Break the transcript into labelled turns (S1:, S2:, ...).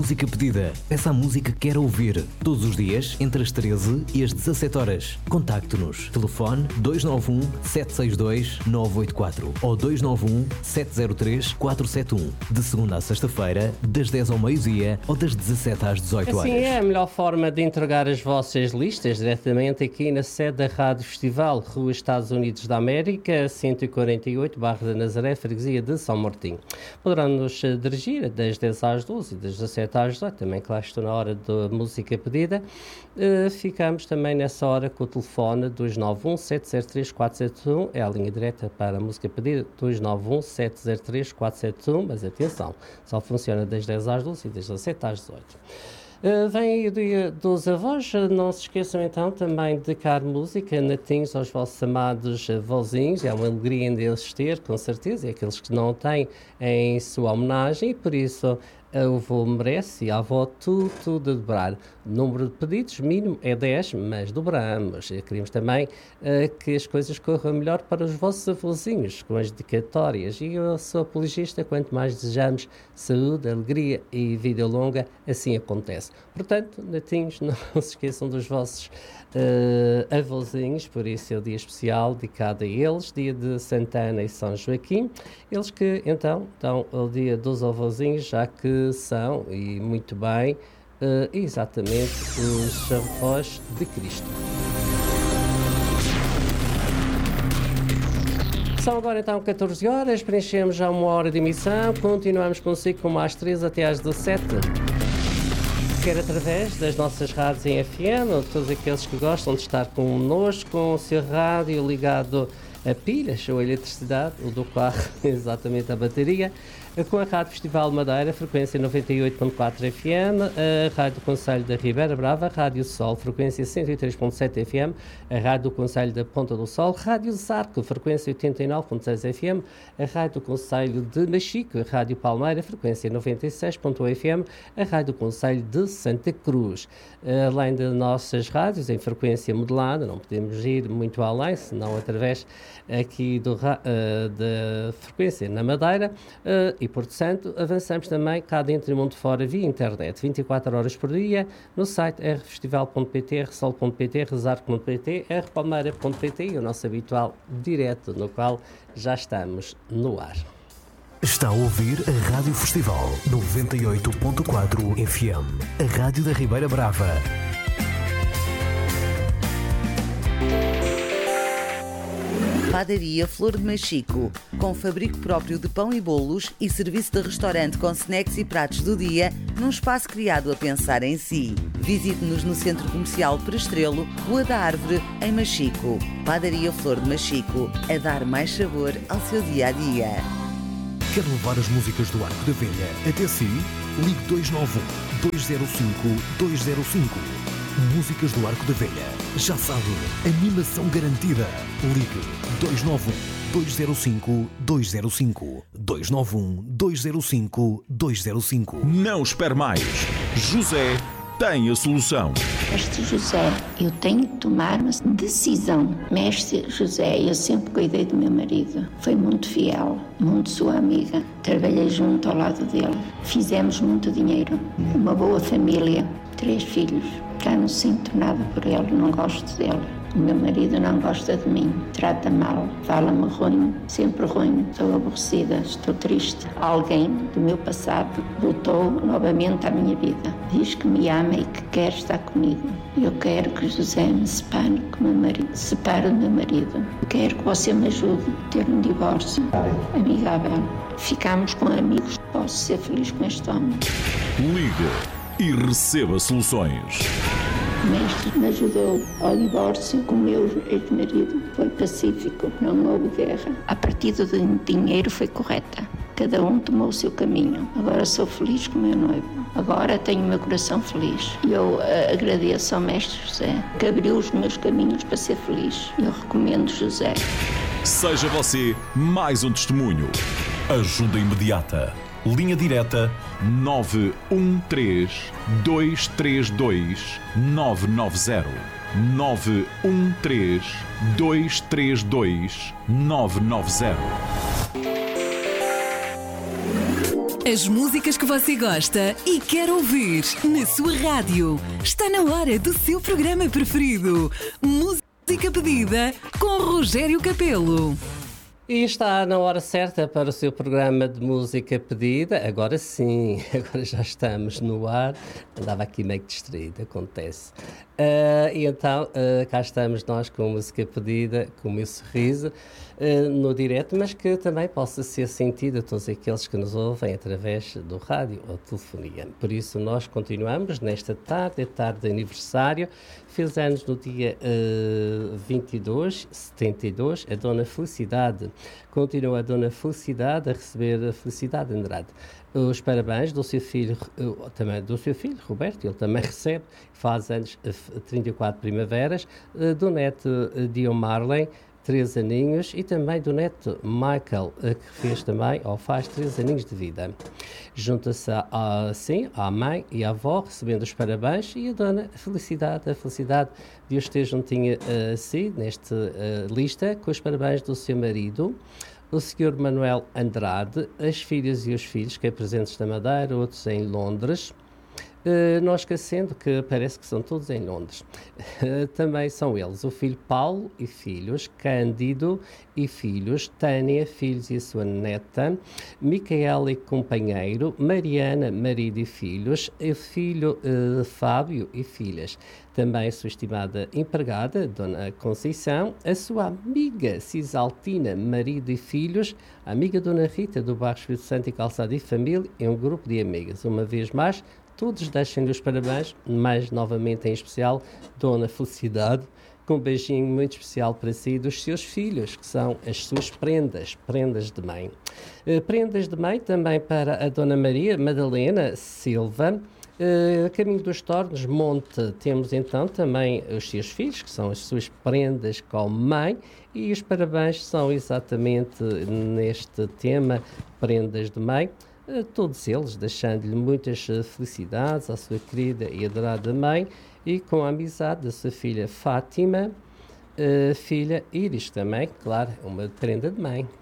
S1: música pedida. Peça a música que quer ouvir. Todos os dias, entre as 13 e as 17 horas. Contacte-nos. Telefone 291 762 984 ou 291 703 471. De segunda à sexta-feira, das 10 ao meio-dia ou das 17 às 18 horas.
S2: Assim é a melhor forma de entregar as vossas listas diretamente aqui na sede da Rádio Festival, Rua Estados Unidos da América, 148, Barra da Nazaré, Freguesia de São Martinho. Poderão nos dirigir das 10 às 12 e das 17 às 18, também claro, estou na hora da música pedida. Ficamos também nessa hora com o telefone 291 703 471, é a linha direta para a música pedida, 291 703 471, mas atenção, só funciona das 10 às 12 e das 17 às 18. Vem aí o dia dos avós, não se esqueçam então também de dedicar música, natinhos aos vossos amados avózinhos, é uma alegria em eles ter, com certeza, e aqueles que não têm em sua homenagem, e por isso o avô merece e a avó tudo a dobrar. O número de pedidos mínimo é 10, mas dobramos. E queremos também que as coisas corram melhor para os vossos avôzinhos, com as dedicatórias. E eu sou apologista, quanto mais desejamos saúde, alegria e vida longa, assim acontece. Portanto, netinhos, não se esqueçam dos vossos avôzinhos, por isso é o dia especial dedicado a eles, dia de Santana e São Joaquim. Eles que então dão o dia dos avôzinhos, já que são, e muito bem, exatamente os avós de Cristo. São agora então 14 horas, preenchemos já uma hora de emissão, continuamos consigo como às 3 até às 17. Quer através das nossas rádios em FM, todos aqueles que gostam de estar connosco, com o seu rádio ligado a pilhas ou a eletricidade, o do carro, exatamente a bateria, com a Rádio Festival Madeira, frequência 98.4 FM, a Rádio do Concelho da Ribeira Brava, a Rádio Sol, frequência 103.7 FM, a Rádio do Concelho da Ponta do Sol, Rádio Zarco, frequência 89.6 FM, a Rádio do Concelho de Machico, a Rádio Palmeira, frequência 96.1 FM, a Rádio do Concelho de Santa Cruz. Além de nossas rádios em frequência modulada, não podemos ir muito além, senão através aqui da frequência na Madeira, e Porto Santo, avançamos também cá dentro e mundo fora via internet, 24 horas por dia, no site rfestival.pt, rsol.pt, resarco.pt, rpalmeira.pt e o nosso habitual direto, no qual já estamos no ar.
S1: Está a ouvir a Rádio Festival 98.4 FM, a Rádio da Ribeira Brava.
S3: Padaria Flor de Machico, com fabrico próprio de pão e bolos e serviço de restaurante com snacks e pratos do dia, num espaço criado a pensar em si. Visite-nos no Centro Comercial Prestrelo, Rua da Árvore, em Machico. Padaria Flor de Machico, a dar mais sabor ao seu dia-a-dia.
S1: Quer levar as músicas do Arco da Velha até si? Ligue 291 205 205. Músicas do Arco da Velha. Já sabe, animação garantida. Ligue 291 205 205. 291 205 205.
S4: Não espere mais. José tem a solução.
S5: Mestre José, eu tenho que tomar uma decisão. Mestre José, eu sempre cuidei do meu marido. Foi muito fiel, muito sua amiga. Trabalhei junto ao lado dele. Fizemos muito dinheiro. Uma boa família. 3 filhos. Já não sinto nada por ele, não gosto dele. O meu marido não gosta de mim, trata mal, fala-me ruim, sempre ruim. Estou aborrecida, estou triste. Alguém do meu passado voltou novamente à minha vida. Diz que me ama e que quer estar comigo. Eu quero que José me separe com o meu marido. Separe o meu marido. Quero que você me ajude a ter um divórcio amigável. Ficamos com amigos. Posso ser feliz com este homem.
S4: Liga e receba soluções.
S5: O mestre me ajudou ao divórcio com o meu ex-marido. Foi pacífico, não houve guerra. A partida do dinheiro foi correta. Cada um tomou o seu caminho. Agora sou feliz com o meu noivo. Agora tenho o meu coração feliz. E eu agradeço ao mestre José, que abriu os meus caminhos para ser feliz. Eu recomendo José.
S4: Seja você mais um testemunho. Ajuda imediata. Linha direta 913 232 990. 913 232 990.
S6: As músicas que você gosta e quer ouvir na sua rádio. Está na hora do seu programa preferido. Música Pedida com Rogério Capelo.
S2: E está na hora certa para o seu programa de música pedida. Agora sim, agora já estamos no ar. Andava aqui meio distraído, acontece. E então, cá estamos nós com música pedida, com o meu sorriso, no direto, mas que também possa ser sentido a todos aqueles que nos ouvem através do rádio ou telefonia. Por isso, nós continuamos nesta tarde, tarde de aniversário. Fez anos no dia 22/72, a Dona Felicidade. Continua a Dona Felicidade a receber a Felicidade Andrade. Os parabéns do seu filho, também do seu filho, Roberto, ele também recebe, faz anos 34 primaveras, do neto Diomarlen, 3 aninhos, e também do neto Michael, que fez também, ou faz 3 aninhos de vida. Junta-se assim à mãe e à avó, recebendo os parabéns, e a Dona Felicidade, a felicidade de os ter juntinho assim, nesta lista, com os parabéns do seu marido, o Sr. Manuel Andrade, as filhas e os filhos, que é presentes na Madeira, outros em Londres. Não esquecendo que parece que são todos em Londres. Também são eles o filho Paulo e filhos, Cândido e filhos, Tânia, filhos e a sua neta, Micaela e companheiro, Mariana, marido e filhos, o filho Fábio e filhas. Também a sua estimada empregada, Dona Conceição, a sua amiga Cisaltina, marido e filhos, a amiga Dona Rita do bairro Espírito Santo e Calçado e Família, e um grupo de amigas. Uma vez mais, todos deixem-lhe os parabéns, mas novamente em especial Dona Felicidade, com um beijinho muito especial para si e dos seus filhos, que são as suas prendas de mãe. Prendas de mãe também para a Dona Maria Madalena Silva, Caminho dos Tornos, Monte. Temos então também os seus filhos, que são as suas prendas como mãe, e os parabéns são exatamente neste tema, prendas de mãe. Todos eles, deixando-lhe muitas felicidades à sua querida e adorada mãe, e com a amizade da sua filha Fátima, filha Iris também, claro, uma prenda de mãe.